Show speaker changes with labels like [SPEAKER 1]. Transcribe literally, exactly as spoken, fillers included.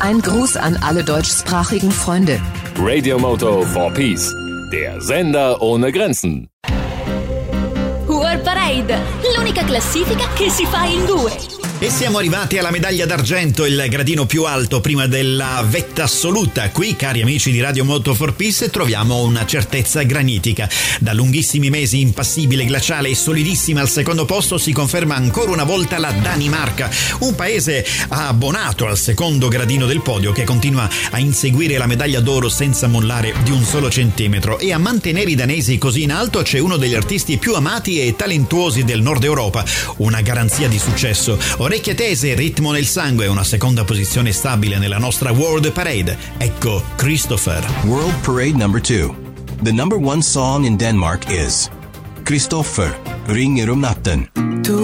[SPEAKER 1] Ein Gruß an alle deutschsprachigen Freunde.
[SPEAKER 2] Radio Moto for Peace, der Sender ohne Grenzen.
[SPEAKER 3] World Parade, l'unica classifica che si fa in due.
[SPEAKER 4] E siamo arrivati alla medaglia d'argento, il gradino più alto prima della vetta assoluta. Qui, cari amici di Radio Moto for Peace, troviamo una certezza granitica. Da lunghissimi mesi impassibile, glaciale e solidissima al secondo posto si conferma ancora una volta la Danimarca, un paese abbonato al secondo gradino del podio che continua a inseguire la medaglia d'oro senza mollare di un solo centimetro. E a mantenere i danesi così in alto c'è uno degli artisti più amati e talentuosi del Nord Europa, una garanzia di successo. Orecchie tese, ritmo nel sangue, una seconda posizione stabile nella nostra World Parade. Ecco Christopher.
[SPEAKER 5] World Parade number two. The number one song in Denmark is Christopher, Ring om natten.